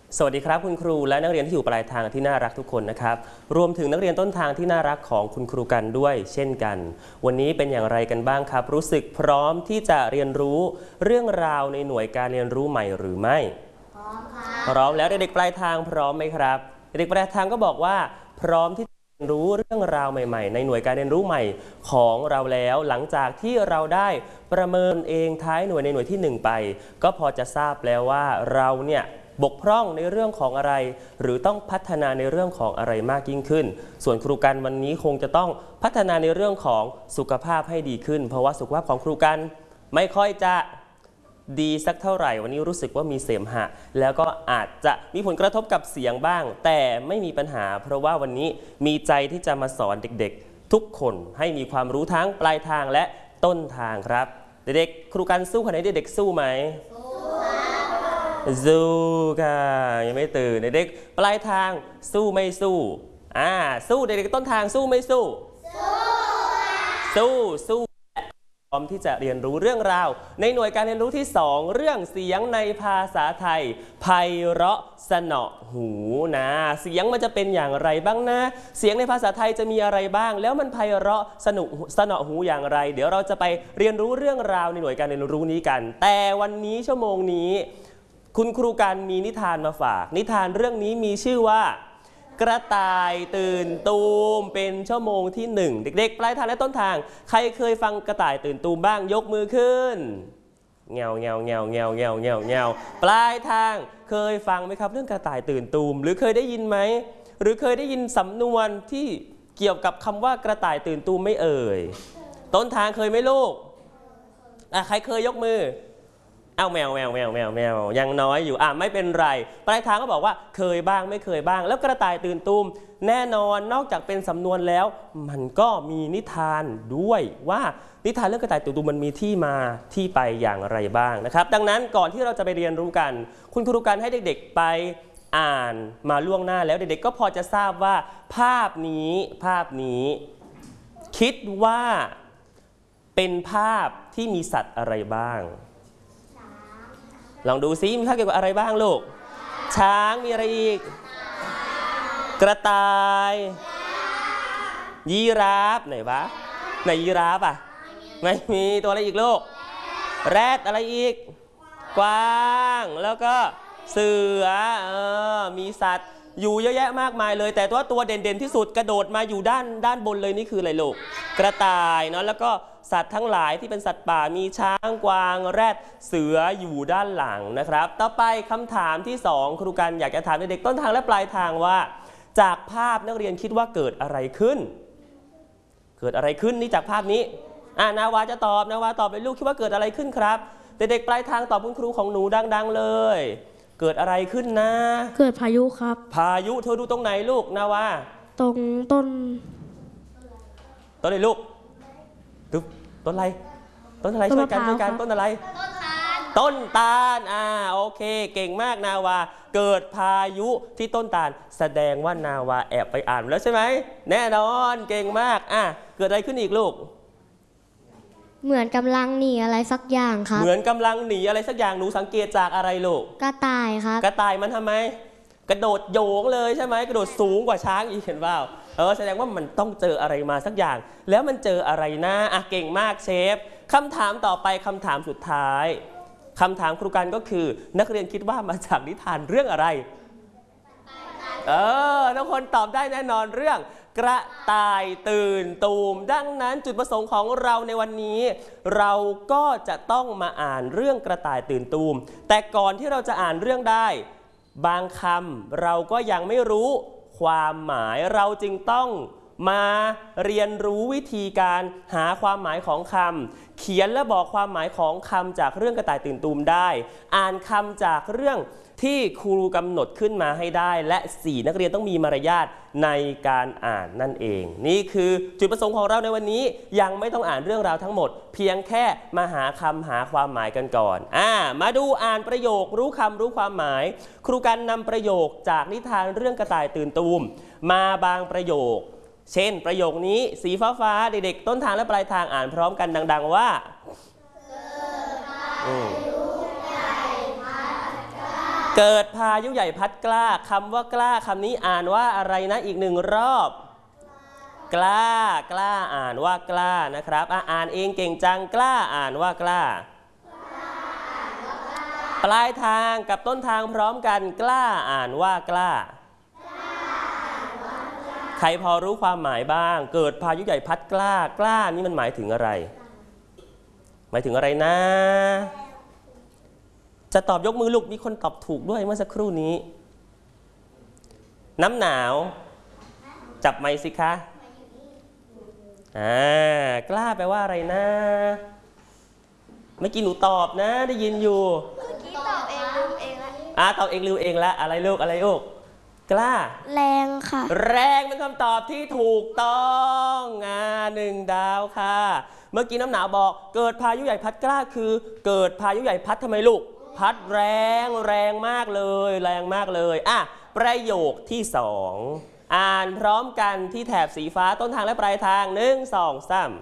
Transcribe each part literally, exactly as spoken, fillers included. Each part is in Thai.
สวัสดีครับคุณครูและนักเรียนที่อยู่ปลายทางที่น่ารักทุกคนนะครับรวมถึงนักเรียนต้นทางที่น่ารักของคุณครูกันด้วยเช่นกันวันนี้เป็นอย่างไรกันบ้างครับรู้สึกพร้อมที่จะเรียนรู้เรื่องราวในหน่วยการเรียนรู้ใหม่หรือไม่พร้อมครับพร้อมแล้วเด็กๆปลายทางพร้อมไหมครับเด็กๆปลายทางก็บอกว่าพร้อมที่จะเรียนรู้เรื่องราวใหม่ๆในหน่วยการเรียนรู้ใหม่ของเราแล้วหลังจากที่เราได้ประเมินเองท้ายหน่วยในหน่วยที่หนึ่งไปก็พอจะทราบแล้วว่าเราเนี่ยบกพร่องในเรื่องของอะไรหรือต้องพัฒนาในเรื่องของอะไรมากยิ่งขึ้นส่วนครูกันวันนี้คงจะต้องพัฒนาในเรื่องของสุขภาพให้ดีขึ้นเพราะว่าสุขภาพของครูกันไม่ค่อยจะดีสักเท่าไหร่วันนี้รู้สึกว่ามีเสมหะแล้วก็อาจจะมีผลกระทบกับเสียงบ้างแต่ไม่มีปัญหาเพราะว่าวันนี้มีใจที่จะมาสอนเด็กๆทุกคนให้มีความรู้ทั้งปลายทางและต้นทางครับเด็กๆครูกันสู้ขนาดนี้เด็กๆสู้ไหมสู้ค่ะยังไม่ตื่นเด็กๆปลายทางสู้ไม่สู้อ่าสู้เด็กๆต้นทางสู้ไม่สู้สู้สู้พร้อมที่จะเรียนรู้เรื่องราวในหน่วยการเรียนรู้ที่สองเรื่องเสียงในภาษาไทยไพเราะสนอหูนะเสียงมันจะเป็นอย่างไรบ้างนะเสียงในภาษาไทยจะมีอะไรบ้างแล้วมันไพเราะสนุสนอหูอย่างไรเดี๋ยวเราจะไปเรียนรู้เรื่องราวในหน่วยการเรียนรู้นี้กันแต่วันนี้ชั่วโมงนี้คุณครูกันมีนิทานมาฝากนิทานเรื่องนี้มีชื่อว่ากระต่ายตื่นตูมเป็นชั่วโมงที่หนึ่งเด็กๆปลายทางและต้นทางใครเคยฟังกระต่ายตื่นตูมบ้างยกมือขึ้นเงาเงาเงาเงาเงาเงาเงาปลายทางเคยฟังไหมครับเรื่องกระต่ายตื่นตูมหรือเคยได้ยินไหมหรือเคยได้ยินสำนวนที่เกี่ยวกับคำว่ากระต่ายตื่นตูมไม่เอ่ยต้นทางเคยไหมลูกอ่ะใครเคยยกมืออ้าวแมวแมวแมวแมวแมวยังน้อยอยู่อ่ะไม่เป็นไรปลายทางก็บอกว่าเคยบ้างไม่เคยบ้างแล้วกระต่ายตื่นตูมแน่นอนนอกจากเป็นสำนวนแล้วมันก็มีนิทานด้วยว่านิทานเรื่องกระต่ายตื่นตูมมันมีที่มาที่ไปอย่างไรบ้างนะครับดังนั้นก่อนที่เราจะไปเรียนรู้กันคุณครูกันให้เด็กๆไปอ่านมาล่วงหน้าแล้วเด็กๆก็พอจะทราบว่าภาพนี้ภาพนี้คิดว่าเป็นภาพที่มีสัตว์อะไรบ้างลองดูซิมีภาพเกี่ยวกับอะไรบ้างลูกช้างมีอะไรอีกกระต่ายยีราฟไหนวะไหนยีราฟอ่ะไม่มีตัวอะไรอีกลูกแรดอะไรอีกกวางแล้วก็เสือเออมีสัตว์อยู่เยอะแยะมากมายเลยแต่ตัวตัวเด่นๆที่สุดกระโดดมาอยู่ด้านด้านบนเลยนี่คืออะไรลูกกระต่ายเนาะแล้วก็สัตว์ทั้งหลายที่เป็นสัตว์ป่ามีช้างกวางแรดเสืออยู่ด้านหลังนะครับต่อไปคำถามที่สองครูกันอยากจะถามเด็กๆต้นทางและปลายทางว่าจากภาพนักเรียนคิดว่าเกิดอะไรขึ้นเกิดอะไรขึ้นนี่จากภาพนี้อ่านาวาจะตอบนาวาตอบเลยลูกคิดว่าเกิดอะไรขึ้นครับเด็กๆปลายทางตอบคุณครูของหนูดังๆเลยเกิดอะไรขึ้นนะเกิดพายุครับพายุเธอดูตรงไหนลูกนาวาตรงต้นต้นอะไรลูกดูต้นอะไรต้นอะไรช่วยกันช่วยกันต้นอะไรต้นตาลต้นตาลอ่าโอเคเก่งมากนาวาเกิดพายุที่ต้นตาลแสดงว่านาวาแอบไปอ่านแล้วใช่ไหมแน่นอนเก่งมากอ่ะเกิดอะไรขึ้นอีกลูกเหมือนกำลังหนีอะไรสักอย่างครับเหมือนกำลังหนีอะไรสักอย่างหนูสังเกตจากอะไรลูกกระต่ายครับกระต่ายมันทำไมกระโดดโยงเลยใช่ไหมกระโดดสูงกว่าช้างอีกเห็นเปล่าเออแสดงว่ามันต้องเจออะไรมาสักอย่างแล้วมันเจออะไรนะอ่ะเก่งมากเชฟคำถามต่อไปคำถามสุดท้ายคำถามครูกันก็คือนักเรียนคิดว่ามาจากนิทานเรื่องอะไรเออทุกคนตอบได้แน่นอนเรื่องกระต่ายตื่นตูมดังนั้นจุดประสงค์ของเราในวันนี้เราก็จะต้องมาอ่านเรื่องกระต่ายตื่นตูมแต่ก่อนที่เราจะอ่านเรื่องได้บางคำเราก็ยังไม่รู้ความหมายเราจึงต้องมาเรียนรู้วิธีการหาความหมายของคำเขียนและบอกความหมายของคำจากเรื่องกระต่ายตื่นตูมได้อ่านคำจากเรื่องที่ครูกำหนดขึ้นมาให้ได้และสี่นักเรียนต้องมีมารยาทในการอ่านนั่นเองนี่คือจุดประสงค์ของเราในวันนี้ยังไม่ต้องอ่านเรื่องราวทั้งหมดเพียงแค่มาหาคำหาความหมายกันก่อนอ่ามาดูอ่านประโยครู้คำรู้ความหมายครูกันนำประโยคจากนิทานเรื่องกระต่ายตื่นตูมมาบางประโยคเช่นประโยคนี้สีฟ้าฟ้าเด็กๆต้นทางและปลายทางอ่านพร้อมกันดังๆว่าเกิดพายุใหญ่พัดกล้าคำว่ากล้าคำนี้อ่านว่าอะไรนะอีกหนึ่งรอบกล้ากล้าอ่านว่ากล้านะครับอ่ะอ่านเองเก่งจังกล้าอ่านว่ากล้าปลายทางกับต้นทางพร้อมกันกล้าอ่านว่ากล้าใครพอรู้ความหมายบ้างเกิดพายุใหญ่พัดกล้ากล้านี่มันหมายถึงอะไรหมายถึงอะไรนะจะตอบยกมือลูกมีคนตอบถูกด้วยเมื่อสักครู่นี้น้ำหนาวจับไมค์สิคะอ่ากล้าแปลว่าอะไรนะเมื่อกี้หนูตอบนะได้ยินอยู่เมื่อกี้ตอบเองลืมเองละอ่าตอบเองลืมเองละอะไรลูกอะไรลูกกล้าแรงค่ะแรงเป็นคำตอบที่ถูกต้องอ่าหนึ่งดาวค่ะเมื่อกี้น้ำหนาวบอกเกิดพายุใหญ่พัดกล้าคือเกิดพายุใหญ่พัดทำไมลูกพัดแรงแรงมากเลยแรงมากเลยอ่ะประโยคที่สองอ่านพร้อมกันที่แถบสีฟ้าต้นทางและปลายทางหนึ่งสองสาม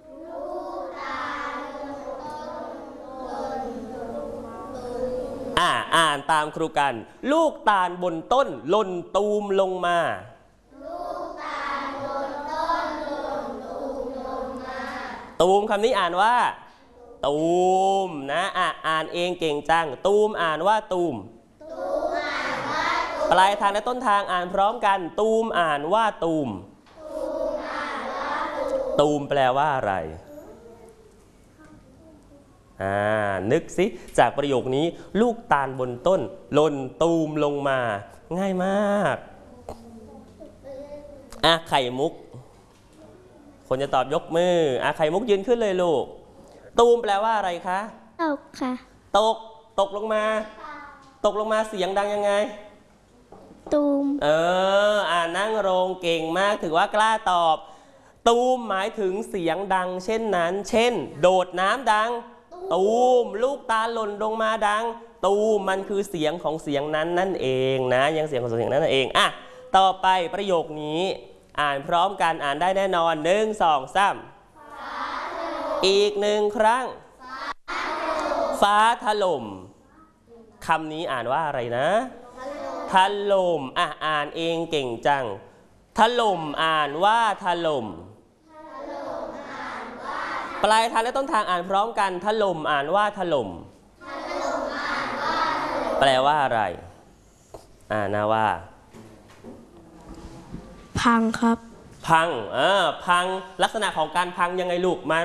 อ่าอ่านตามครูกันลูกตาลบนต้นหล่นตูมลงมาลูกตาลบนต้นหล่นตูมลงมาตูมคำนี้อ่านว่าตูมนะอ่ะอ่านเองเก่งจังตูมอ่านว่าตูมตูมอ่านว่าตูมปลายทางและต้นทางอ่านพร้อมกันตูมอ่านว่าตูมตูมอ่านว่าตูมตูมแปลว่าอะไรอ่านึกสิจากประโยคนี้ลูกตาลบนต้นหล่นตูมลงมาง่ายมากอ่ะไข่มุกคนจะตอบยกมืออ่ะไข่มุกยืนขึ้นเลยลูกตูมแปลว่าอะไรคะตกค่ะตกตกลงมาตกลงมาเสียงดังยังไงตูมเอออ่านั่งโรงเก่งมากถือว่ากล้าตอบตูมหมายถึงเสียงดังเช่นนั้นเช่นโดดน้ำดังตูมลูกตาหล่นลงมาดังตูมมันคือเสียงของเสียงนั้นนั่นเองนะยังเสียงของเสียงนั้นนั่นเองอ่ะต่อไปประโยคนี้อ่านพร้อมกันอ่านได้แน่นอนหนึ่งสองสามอีกหนึ่งครั้งฟ้าถล่มคำนี้อ่านว่าอะไรนะถล่มอ่ะอ่านเองเก่งจังถล่มอ่านว่าถล่มปลายทางและต้นทางอ่านพร้อมกันถล่มอ่านว่าถล่มแปลว่าอะไรอ่านนะว่าพังครับพังเออพังลักษณะของการพังยังไงลูกมัน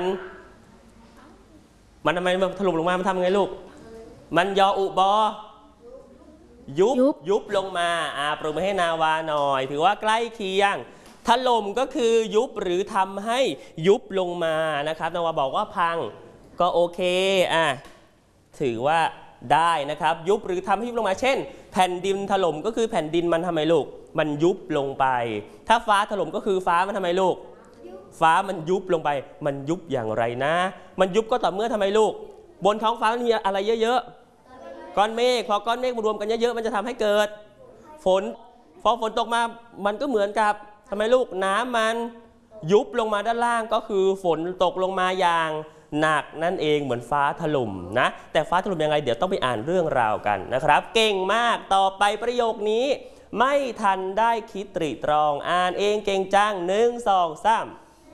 มันทำไมมันถล่มลงมามันทำยังไงลูกมันยออุบอยุบยุบลงมาอ่าปรบมือให้นาวาหน่อยถือว่าใกล้เคียงถล่มก็คือยุบหรือทำให้ยุบลงมานะครับนาวาบอกว่าพังก็โอเคอ่ะถือว่าได้นะครับยุบหรือทำให้ยุบลงมาเช่นแผ่นดินถล่มก็คือแผ่นดินมันทำไมลูกมันยุบลงไปถ้าฟ้าถล่มก็คือฟ้ามันทำไมลูกฟ้ามันยุบลงไปมันยุบอย่างไรนะมันยุบก็ต่อเมื่อทำไมลูกบนท้องฟ้ามันมีอะไรเยอะๆก้อนเมฆพอก้อนเมฆมารวมกันเยอะๆมันจะทำให้เกิดฝนพอฝนตกมามันก็เหมือนกับทำไมลูกน้ำมันยุบลงมาด้านล่างก็คือฝนตกลงมาอย่างหนักนั่นเองเหมือนฟ้าถล่มนะแต่ฟ้าถล่มยังไงเดี๋ยวต้องไปอ่านเรื่องราวกันนะครับเก่งมากต่อไปประโยคนี้ไม่ทันได้คิดตรีตรองอ่านเองเก่งจังหนึ่งสองสาม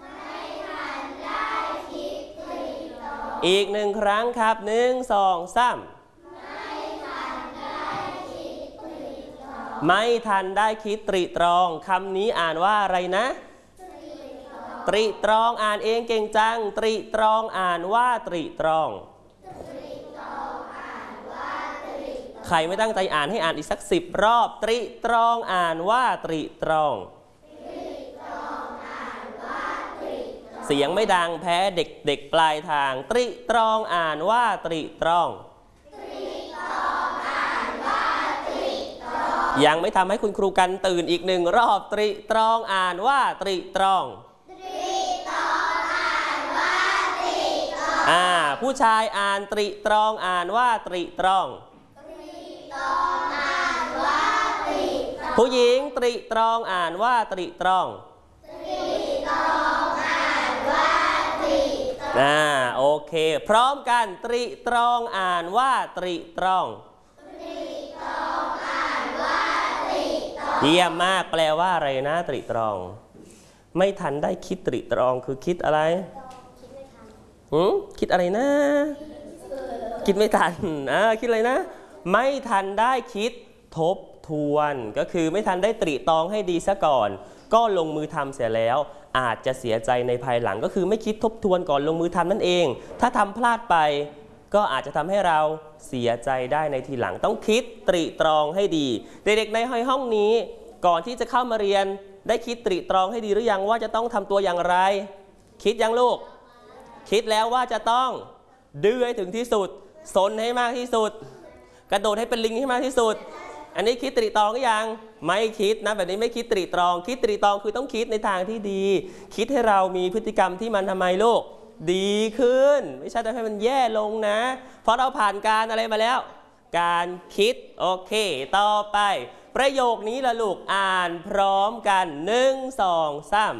อีกหนึ่งครั้งครับหนึ่งสองสามไม่ทันได้คิดตรีตรองคำนี้อ่านว่าอะไรนะตรีตรองอ่านเองเก่งจังตรีตรองอ่านว่าตรีตรองใครไม่ตั้งใจอ่านให้อ่านอีกสักสิบรอบตรีตรองอ่านว่าตรีตรองเสียงไม่ดังแพ้เด็กๆปลายทางตรีตรองอ่านว่าตรีตรองยังไม่ทำให้คุณครูกันตื่นอีกหนึ่งรอบตรีตรองอ่านว่าตรีตรองอ่าผู้ชายอ่านตรีตรองอ่านว่าตรีตรองผู้หญิงตรีตรองอ่านว่าตรีตรองอ่าโอเคพร้อมกันตรีตรองอ่านว่าตรีตรอง ตรีตรองเยี่ยมมากแปลว่าอะไรนะตรีตรองไม่ทันได้คิดตรีตรองคือคิดอะไรหืมคิดอะไรนะคิดไม่ทันอ่าคิดอะไรนะไม่ทันได้คิดทบทวนก็คือไม่ทันได้ตรีตรองให้ดีซะก่อนก็ลงมือทำเสียแล้วอาจจะเสียใจในภายหลังก็คือไม่คิดทบทวนก่อนลงมือทำนั่นเองถ้าทำพลาดไปก็อาจจะทำให้เราเสียใจได้ในทีหลังต้องคิดตรีตรองให้ดีเด็กๆในห้องนี้ก่อนที่จะเข้ามาเรียนได้คิดตรีตรองให้ดีหรือยังว่าจะต้องทำตัวอย่างไรคิดยังลูกคิดแล้วว่าจะต้องดื้อให้ถึงที่สุดซนให้มากที่สุดกระโดดให้เป็นลิงให้มากที่สุดอันนี้คิดตรีตรองหรือยังไม่คิดนะแบบนี้ไม่คิดตรีตรองคิดตรีตรองคือต้องคิดในทางที่ดีคิดให้เรามีพฤติกรรมที่มันทำไมลูกดีขึ้นไม่ใช่ทำให้มันแย่ลงนะเพราะเราผ่านการอะไรมาแล้วการคิดโอเคต่อไปประโยคนี้ละลูกอ่านพร้อมกันหนึ่งสองสาม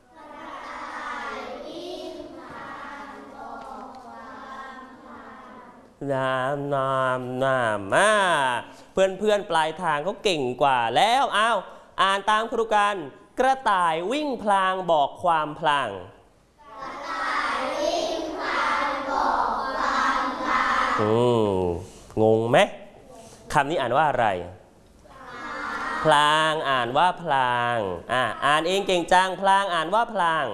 น้ำน้ำน้ำมาเพื่อนเพื่อนปลายทางเขาเก่งกว่าแล้วอ้าวอ่านตามครูกันกระต่ายวิ่งพลางบอกความพลางกระต่ายวิ่งพลางบอกความพลางอืมงงไหมคำนี้อ่านว่าอะไรพลางอ่านว่าพลางอ่าอ่านเองเก่งจังพลางอ่านว่าพลาง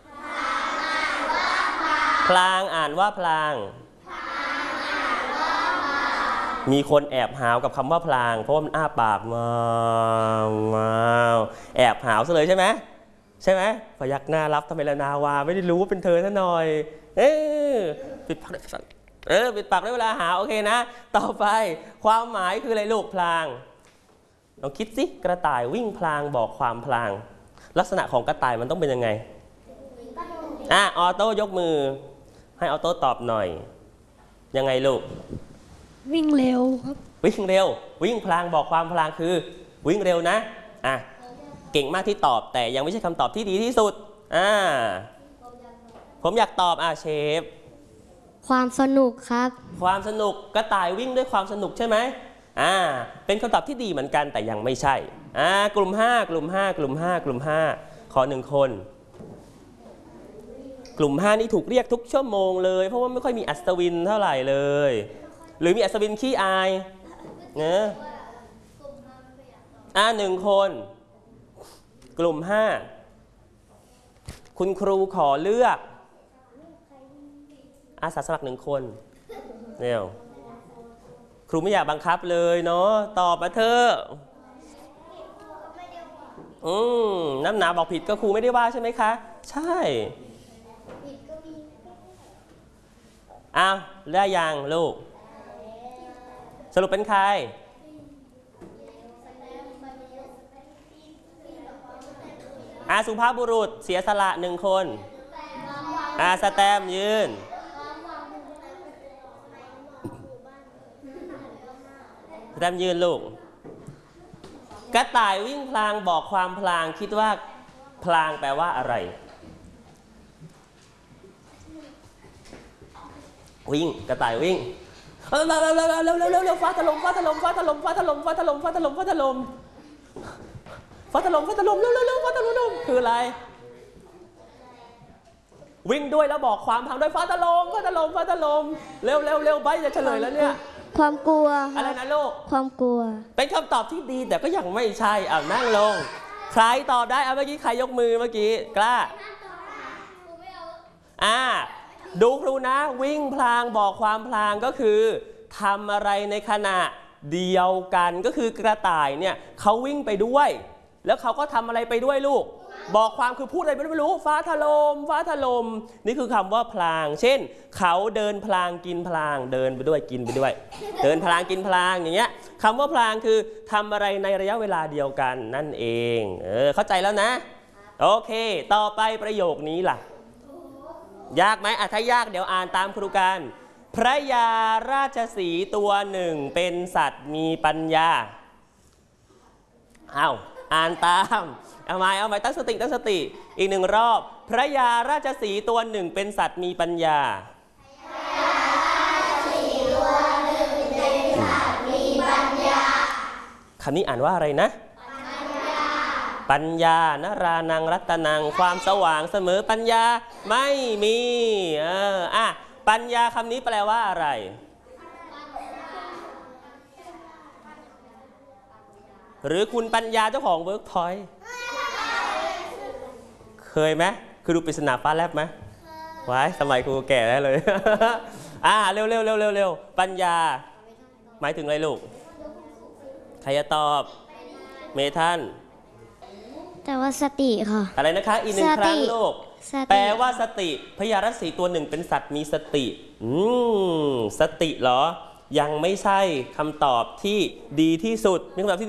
พลางอ่านว่าพลางมีคนแอบหาวกับคำว่าพลางเพราะว่ามันอ้าปากมามาแอบหาวซะเลยใช่ไหมใช่ไหมพยักหน้ารับทำไมละนาวาไม่ได้รู้ว่าเป็นเธอซะหน่อยเออปิดปากเออปิดปากด้วยเวลาหาโอเคนะต่อไปความหมายคืออะไรลูกพลางลองคิดสิกระต่ายวิ่งพลางบอกความพลางลักษณะของกระต่ายมันต้องเป็นยังไงอ่ะออโต้ยกมือให้ออโต้ตอบหน่อยยังไงลูกวิ่งเร็วครับวิ่งเร็ววิ่งพลางบอกความพลางคือวิ่งเร็วนะอ่ะเก่งมากที่ตอบแต่ยังไม่ใช่คำตอบที่ดีที่สุดอ่าผมอยากตอบอ่ะเชฟความสนุกครับความสนุกกระต่ายวิ่งด้วยความสนุกใช่ไหมอ่าเป็นคำตอบที่ดีเหมือนกันแต่ยังไม่ใช่อ่ากลุ่มห้ากลุ่มห้ากลุ่มห้ากลุ่มห้าขอหนึ่งคนกลุ่มห้านี่ถูกเรียกทุกชั่วโมงเลยเพราะว่าไม่ค่อยมีอัศวินเท่าไหร่เลยหรือมีอัศวินขี้อายเนอะอ่าหนึ่งคนกลุ่มห้าคุณครูขอเลือกอาสาสมัครหนึ่งคนเร็วครูไม่อยากบังคับเลยเนาะตอบมาเถอะอืมน้ำหนาบอกผิดก็ครูไม่ได้ว่าใช่ไหมคะใช่อ้าวได้ยังลูกสรุปเป็นใครอาสุภาพบุรุษเสียสละหนึ่งคนอาสแตมยืนสแตมยืนลูกกระต่ายวิ่งพลางบอกความพลางคิดว่าพลางแปลว่าอะไรวิ่งกระต่ายวิ่งเร็วเร็วเร็วเร็วเร็วเร็วเร็วฟ้าถล่มฟ้าถล่มฟ้าถล่มฟ้าถล่มฟ้าถล่มฟ้าถล่มฟ้าถล่มฟ้าถล่มฟ้าถล่มเร็วเร็วเร็วฟ้าถล่มคืออะไรวิ่งด้วยแล้วบอกความพังด้วยฟ้าถล่มฟ้าถล่มฟ้าถล่มเร็วเร็วเร็วใบจะเฉลยแล้วเนี่ยความกลัวอะไรนะลูกความกลัวเป็นคำตอบที่ดีแต่ก็ยังไม่ใช่อ่ะนั่งลงใครตอบได้อ่ะเมื่อกี้ใครยกมือเมื่อกี้กล้าอ่าดูครูนะวิ่งพลางบอกความพลางก็คือทำอะไรในขณะเดียวกันก็คือกระต่ายเนี่ยเขาวิ่งไปด้วยแล้วเขาก็ทำอะไรไปด้วยลูกบอกความคือพูดอะไรไม่รู้ฟ้าถล่มฟ้าถล่มนี่คือคำว่าพลางเช่นเขาเดินพลางกินพลางเดินไปด้วยกินไปด้วยเดินพลางกินพลางอย่างเงี้ยคำว่าพลางคือทำอะไรในระยะเวลาเดียวกันนั่นเองเออเข้าใจแล้วนะโอเคต่อไปประโยคนี้ล่ะยากไหมอ่ะถ้ายากเดี๋ยวอ่านตามครูกันพระยาราชสีห์ตัวหนึ่งเป็นสัตว์มีปัญญาเอาอ่านตามเอาไหมเอาไหมตั้งสติตั้งสติอีกหนึ่งรอบพระยาราชสีห์ตัวหนึ่งเป็นสัตว์มีปัญญาพระยาราชสีห์ตัวหนึ่งเป็นสัตว์มีปัญญาคำนี้อ่านว่าอะไรนะปัญญาปัญญานรานังรัตนังความสว่างเสมอปัญญาไม่มีเอออ่ะปัญญาคำนี้แปลว่าอะไรหรือคุณปัญญาเจ้าของเวิร์กพอยต์เคยไหมคือดูปริศนาฟ้าแลบไหมไว้สมัยครูแก่ได้เลย อ่าเร็วเร็วเร็วเร็วเร็วปัญญาหมายถึงอะไรลูกใครจะตอบเมทันแต่ว่าสติค่ะอะไรนะคะอีกหนึ่งสคติรั้งลูกสติแปลว่าสติพญารัศสีตัวหนึ่งเป็นสัตว์มีสติอืมสติเหรอยังไม่ใช่คำตอบที่ดีที่สุดมีคำตอบที่